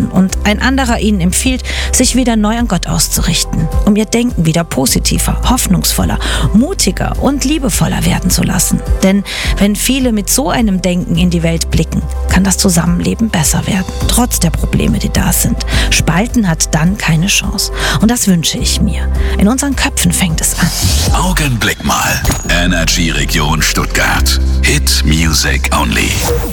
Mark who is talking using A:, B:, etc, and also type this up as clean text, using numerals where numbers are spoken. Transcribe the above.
A: werden und ein anderer ihnen empfiehlt, sich wieder neu an Gott auszurichten, um ihr Denken wieder positiver, hoffnungsvoller, mutiger und liebevoller werden zu lassen. Denn wenn viele mit so einem Denken in die Welt blicken, kann das Zusammenleben besser werden, trotz der Probleme, die da sind. Spalten hat dann keine Chance. Und das wünsche ich mir. In unseren Köpfen fängt es an.
B: Augenblick mal. Energy Region Stuttgart. Hit Music Only.